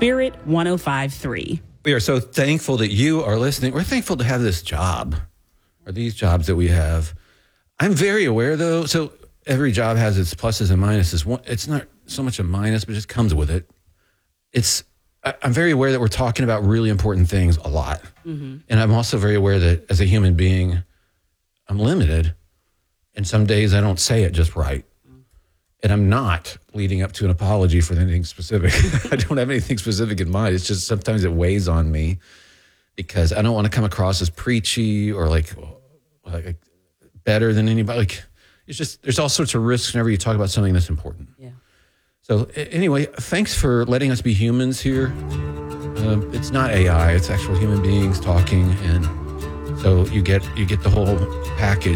Spirit 105.3. We are so thankful that you are listening. We're thankful to have this job, or these jobs that we have. I'm very aware, though, so every job has its pluses and minuses. It's not so much a minus, but it just comes with it. I'm very aware that we're talking about really important things a lot. Mm-hmm. And I'm also very aware that as a human being, I'm limited. And some days I don't say it just right. And I'm not leading up to an apology for anything specific. I don't have anything specific in mind. It's just sometimes it weighs on me because I don't want to come across as preachy or like better than anybody. Like, it's just, there's all sorts of risks whenever you talk about something that's important. Yeah. So anyway, thanks for letting us be humans here. It's not AI, it's actual human beings talking. And so you get the whole package.